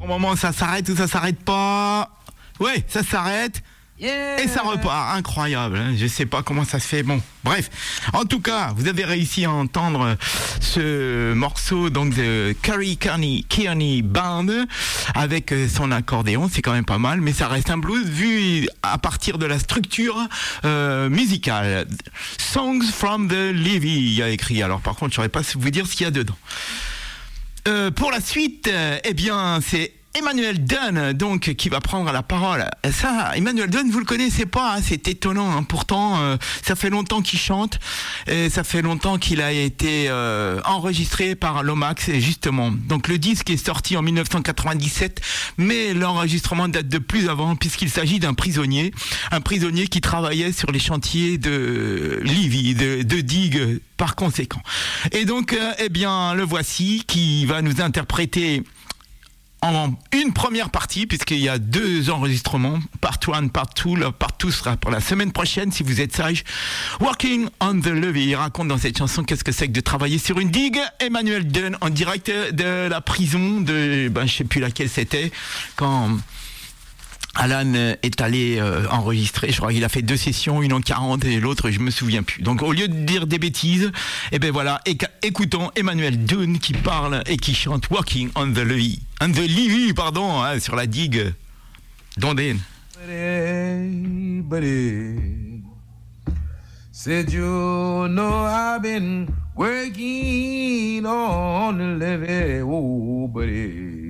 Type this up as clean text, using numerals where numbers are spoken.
Au moment, ça s'arrête ou ça s'arrête pas. Ouais, ça s'arrête. Yeah. Et ça repart, incroyable, hein. Je sais pas comment ça se fait, bon, bref. En tout cas, vous avez réussi à entendre ce morceau donc de Kerry Kearney Band avec son accordéon, c'est quand même pas mal, mais ça reste un blues vu à partir de la structure musicale. Songs from the Levee, il y a écrit, alors par contre, je saurais pas vous dire ce qu'il y a dedans. Pour la suite, eh bien, c'est Emmanuel Dunn, donc, qui va prendre la parole. Ça, Emmanuel Dunn, vous le connaissez pas, hein, c'est étonnant, hein. Pourtant, ça fait longtemps qu'il chante, et ça fait longtemps qu'il a été enregistré par Lomax, justement. Donc, le disque est sorti en 1997, mais l'enregistrement date de plus avant, puisqu'il s'agit d'un prisonnier qui travaillait sur les chantiers de Levee, de digue, par conséquent. Et donc, eh bien, le voici, qui va nous interpréter en une première partie, puisqu'il y a 2 enregistrements, part 1, part 2. Le part 2 sera pour la semaine prochaine, si vous êtes sage. Working on the Levee. Il raconte dans cette chanson qu'est-ce que c'est que de travailler sur une digue. Emmanuel Dunn, en direct de la prison de, je sais plus laquelle c'était, quand Alan est allé enregistrer, je crois qu'il a fait 2 sessions, une en 40 et l'autre, je me souviens plus. Donc au lieu de dire des bêtises, eh ben voilà, écoutons Emmanuel Dunn qui parle et qui chante Walking on the Levee. On the Levee, pardon, hein, sur la digue d'Ondine. Buddy, said you know I've been working on the levee, oh buddy.